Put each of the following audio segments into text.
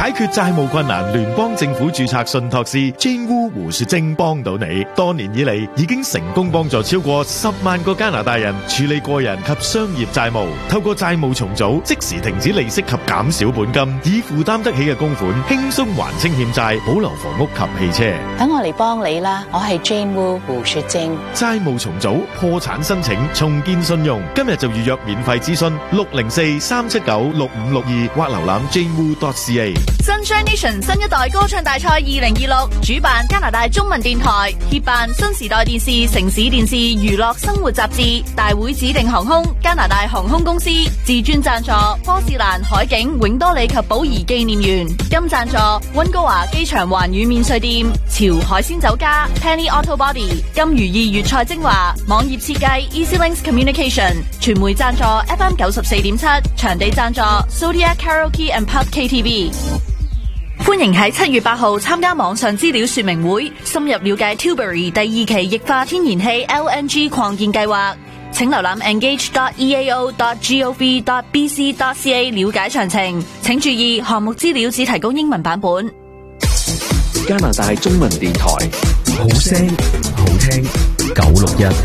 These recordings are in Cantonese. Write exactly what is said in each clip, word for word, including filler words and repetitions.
解決債務困難，聯邦政府註冊信託師 Jane Wu 胡雪晶幫到你。多年以嚟，已經成功幫助超過十萬個加拿大人處理個人及商業債務。透過債務重組，即時停止利息及減少本金，以負擔得起嘅供款輕鬆還清欠債，保留房屋及汽車。 等我嚟幫你啦，我係 Jane Wu 胡雪晶。 債務重組、破產申請、重建信用，今日就預約免費諮詢六零四三七九六五六二或瀏覽 jane wu dot c a。 Sunshine Nation 新一代歌唱大賽二零二六主辦加拿大中文電台，協辦新時代電視、城市電視、娛樂生活雜誌，大會指定航空加拿大航空公司，自專贊助波士蘭海景永多里及寶儀紀念園，金贊助溫哥華機場環宇免稅店、潮海鮮酒家、Penny Auto Body、金如意粵菜精華、網頁設計 EasyLinks Communication， 傳媒贊助 F M 九十四點七，場地贊助 Zodiac Karaoke and Pub K T V。歡迎喺七月八號參加網上資料說明會，深入了解 Tilbury 第二期液化天然氣 L N G 擴建計劃。請瀏覽 engage dot e a o dot gov dot b c dot c a 了解詳情。請注意，項目資料只提供英文版本。 加拿大中文電台，好聲好聽，九六一。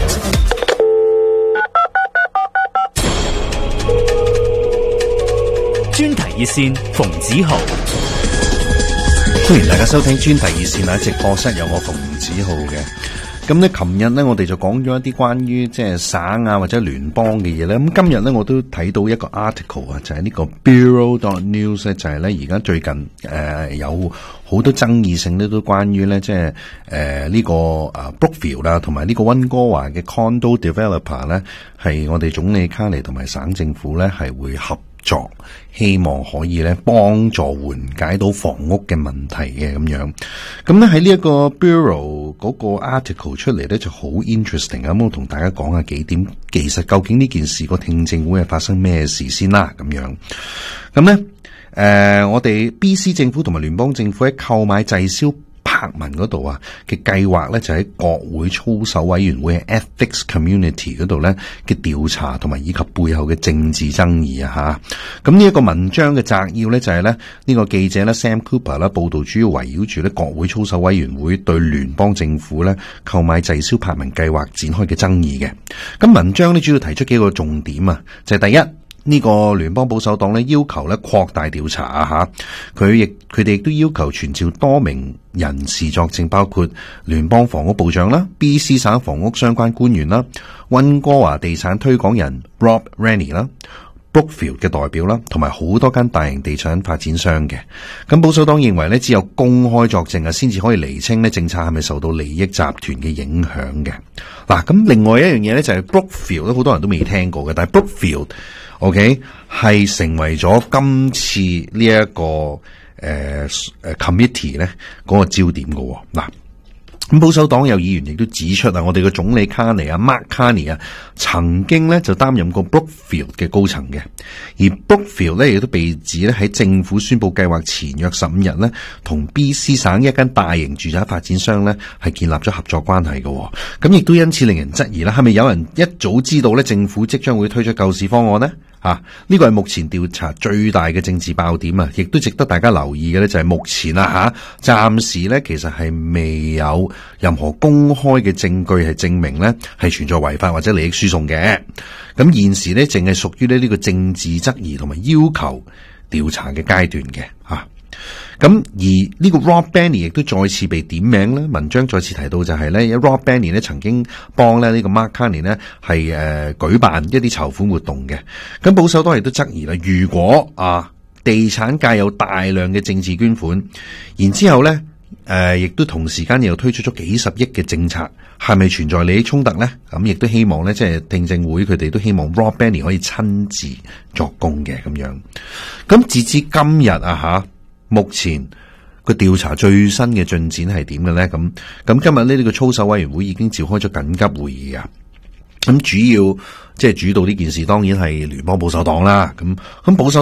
專題熱線，馮子豪。歡迎大家收聽專題熱線，喺直播室有我馮子豪嘅。咁咧，琴日咧我哋就講咗一啲關於即係省啊或者聯邦嘅嘢咧。咁今日咧我都睇到一個 article 啊，就係呢個 Bureau dot news 咧，就係咧而家最近誒、呃、有好多爭議性咧，都關於咧即係誒呢個啊 Brookfield 啦，同埋呢個溫哥華嘅 condo developer 咧，係我哋總理卡尼同埋省政府咧係會合作，希望可以咧幫助緩解到房屋嘅問題嘅咁樣。咁咧喺呢一個 Bureau 嗰個 article 出嚟咧就好 interesting 咁，我同大家講下幾點，其實究竟呢件事個聽證會係發生咩事先啦咁樣。咁咧誒我哋 B C 政府同埋聯邦政府喺購買滯銷柏文嗰度啊嘅計劃咧，就喺國會操守委員會 Ethics Community 嗰度咧嘅調查，同埋以及背後嘅政治爭議啊吓。咁呢一個文章嘅摘要咧就係咧呢個記者咧 Sam Cooper 啦，報道主要圍繞住咧國會操守委員會對聯邦政府咧購買滯銷柏文計劃展開嘅爭議嘅。咁文章咧主要提出幾個重點啊，就係第一。呢個聯邦保守黨咧要求咧擴大調查啊吓，佢亦佢哋亦都要求傳召多名人士作證，包括聯邦房屋部長啦、B C 省房屋相關官員啦、溫哥華地產推廣人 Rob Rennie 啦、Brookfield 嘅代表啦，同埋好多間大型地產發展商嘅。咁保守黨認為咧，只有公開作證啊，先至可以釐清咧政策係咪受到利益集團嘅影響嘅。嗱，咁另外一樣嘢咧就係 Brookfield 咧，好多人都未聽過嘅，但係 Brookfield OK 係成為咗今次呢、這、一個誒誒、呃、committee 咧嗰個焦點嘅。嗱，咁保守黨有議員亦都指出啊，我哋嘅總理卡尼啊 Mark Carney 啊，曾經咧就擔任過 Brookfield 嘅高層嘅，而 Brookfield 咧亦都被指咧喺政府宣布計劃前約十五日咧，同 B C 省一間大型住宅發展商咧係建立咗合作關係嘅。咁亦都因此令人質疑啦，係咪有人一早知道咧政府即將會推出救市方案呢？啊！呢個係目前調查最大嘅政治爆點啊，亦都值得大家留意嘅咧，就係目前啊吓，暫時咧其實係未有任何公開嘅證據係證明咧係存在違法或者利益輸送嘅。咁現時咧淨係屬於咧呢個政治質疑同埋要求調查嘅階段嘅吓。咁而呢個 Rob Benny 亦都再次被點名咧，文章再次提到就係咧，Rob Benny 咧曾經幫咧呢個 Mark Carney 咧係誒舉辦一啲籌款活動嘅。咁保守黨亦都質疑啦，如果啊地產界有大量嘅政治捐款，然之後咧誒亦都同時間又推出咗幾十億嘅政策，係咪存在利益衝突咧？咁亦都希望咧，即係聽證會佢哋都希望 Rob Benny 可以親自作供嘅咁樣。咁截至今日啊吓。目前個調查最新嘅進展係點嘅咧？咁咁今日呢呢個操守委員會已經召開咗緊急會議啊！咁主要即係主導呢件事，當然係聯邦保守黨啦。咁咁保守